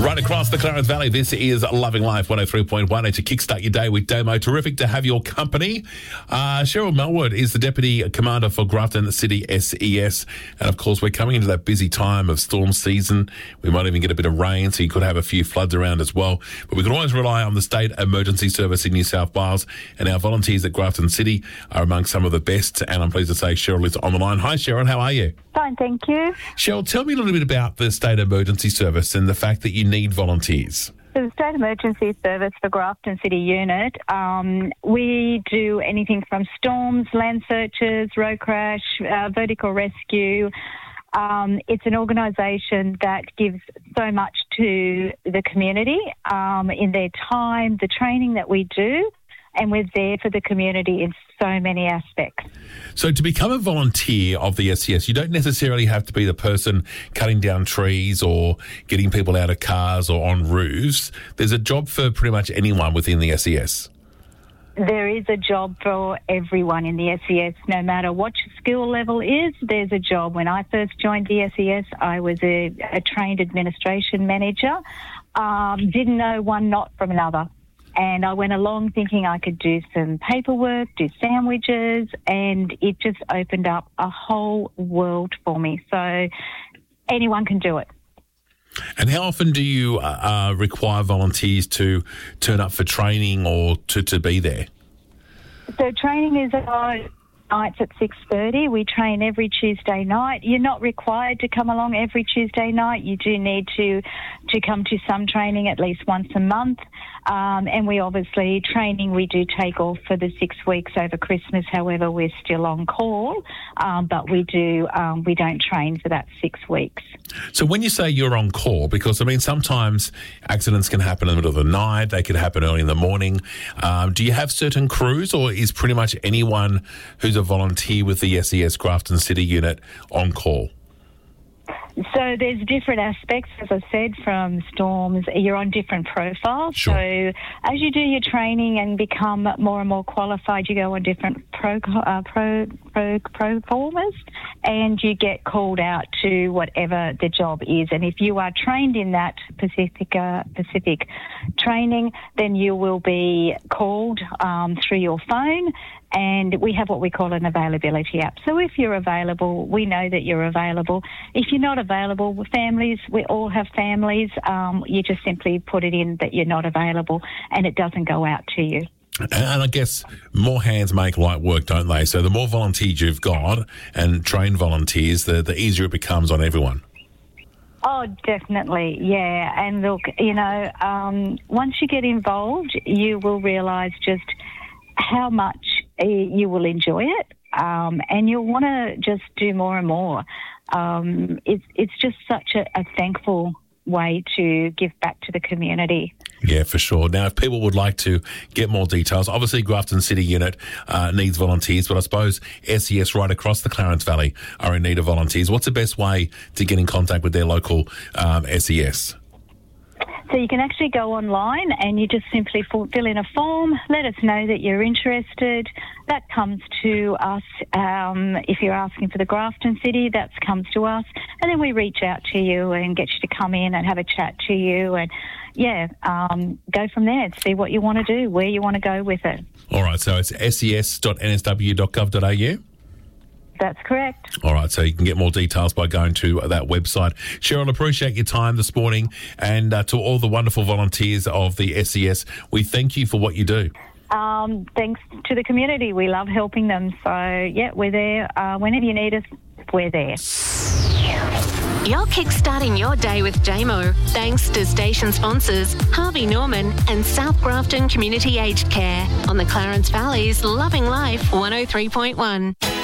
Right across the Clarence Valley, this is Loving Life 103.1. To kickstart your day with Damo. Terrific to have your company. Cheryl Melwood is the Deputy Commander for Grafton City SES. And of course, we're coming into that busy time of storm season. We might even get a bit of rain, so you could have a few floods around as well. But we can always rely on the State Emergency Service in New South Wales. And our volunteers at Grafton City are among some of the best. And I'm pleased to say Cheryl is on the line. Hi, Cheryl. How are you? Fine, thank you. Cheryl, tell me a little bit about the State Emergency Service and the fact that you need volunteers. So the State Emergency Service for Grafton City Unit, we do anything from storms, land searches, road crash, vertical rescue. It's an organisation that gives so much to the community in their time, the training that we do, and we're there for the community in so many aspects. So to become a volunteer of the SES, you don't necessarily have to be the person cutting down trees or getting people out of cars or on roofs. There's a job for pretty much anyone within the SES. There is a job for everyone in the SES, no matter what your skill level is, there's a job. When I first joined the SES, I was a trained administration manager, didn't know one knot from another. And I went along thinking I could do some paperwork, do sandwiches, and it just opened up a whole world for me. So anyone can do it. And how often do you require volunteers to turn up for training or to be there? So training is nights at 6:30. We train every Tuesday night. You're not required to come along every Tuesday night. You do need to come to some training at least once a month. And we obviously, training we do take off for the 6 weeks over Christmas. However, we're still on call, but we don't train for that 6 weeks. So when you say you're on call, because, I mean, sometimes accidents can happen in the middle of the night, they could happen early in the morning. Do you have certain crews, or is pretty much anyone who's a volunteer with the SES Grafton City Unit on call? So there's different aspects, as I said, from storms. You're on different profiles. Sure. So as you do your training and become more and more qualified, you go on different performers, and you get called out to whatever the job is. And if you are trained in that specific training, then you will be called through your phone. And we have what we call an availability app. So if you're available, we know that you're available. If you're not available, families, we all have families. You just simply put it in that you're not available, and it doesn't go out to you. And I guess more hands make light work, don't they? So the more volunteers you've got and trained volunteers, the easier it becomes on everyone. Oh, definitely, yeah. And look, once you get involved, you will realise just how much you will enjoy it, and you'll want to just do more and more. It's just such a thankful way to give back to the community. Yeah, for sure. Now, if people would like to get more details, obviously Grafton City Unit needs volunteers, but I suppose SES right across the Clarence Valley are in need of volunteers. What's the best way to get in contact with their local SES? So you can actually go online and you just simply fill in a form, let us know that you're interested. That comes to us. If you're asking for the Grafton City, that comes to us. And then we reach out to you and get you to come in and have a chat to you and, go from there and see what you want to do, where you want to go with it. All right, so it's ses.nsw.gov.au? That's correct. All right, so you can get more details by going to that website. Cheryl, appreciate your time this morning, and to all the wonderful volunteers of the SES, we thank you for what you do. Thanks to the community. We love helping them. So, we're there. Whenever you need us, we're there. You're kickstarting your day with JMO, thanks to station sponsors Harvey Norman and South Grafton Community Aged Care on the Clarence Valley's Loving Life 103.1.